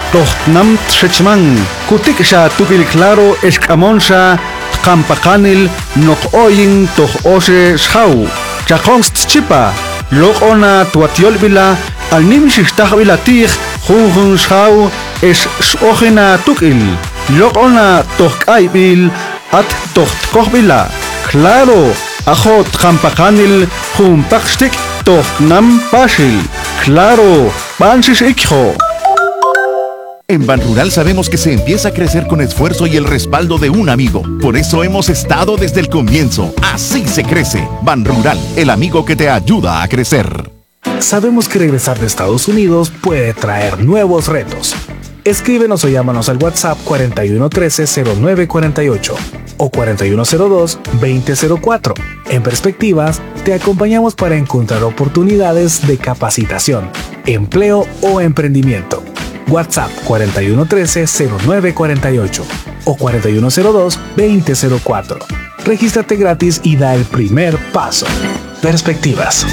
Tohnam Tshechman, Kutikisha Tukil Claro Escamonsa, Kampakanil, Nok Oyin, Toh Ose Shau, Chakonst Chipa, Lokona Tuatiolvila, Alnimishistahvila Tig, Junjun Shau, Es Shogena Tukil, Lokona Tohkaibil, At Tohkovila, Claro, Ajot Kampakanil, Jumpakstik, Tohnam Pashil, Claro, Bansis Ikho. En Banrural sabemos que se empieza a crecer con esfuerzo y el respaldo de un amigo. Por eso hemos estado desde el comienzo. Así se crece. Banrural, el amigo que te ayuda a crecer. Sabemos que regresar de Estados Unidos puede traer nuevos retos. Escríbenos o llámanos al WhatsApp 4113-0948 o 4102-2004. En Perspectivas, te acompañamos para encontrar oportunidades de capacitación, empleo o emprendimiento. WhatsApp 4113-0948 o 4102-2004. Regístrate gratis y da el primer paso. Perspectivas.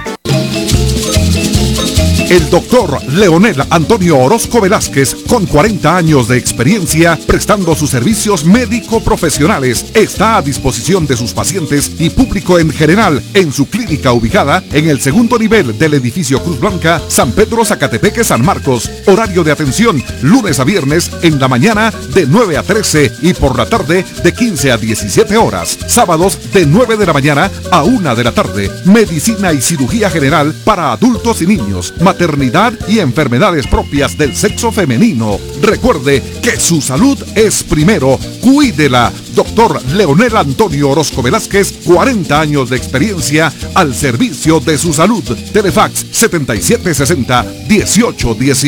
El doctor Leonel Antonio Orozco Velázquez, con 40 años de experiencia prestando sus servicios médico-profesionales, está a disposición de sus pacientes y público en general en su clínica ubicada en el segundo nivel del edificio Cruz Blanca, San Pedro Zacatepeque, San Marcos. Horario de atención, lunes a viernes en la mañana de 9 a 13 y por la tarde de 15 a 17 horas. Sábados de 9 de la mañana a 1 de la tarde. Medicina y cirugía general para adultos y niños. Maternidad y enfermedades propias del sexo femenino. Recuerde que su salud es primero. Cuídela. Doctor Leonel Antonio Orozco Velázquez, 40 años de experiencia al servicio de su salud. Telefax 7760-1818.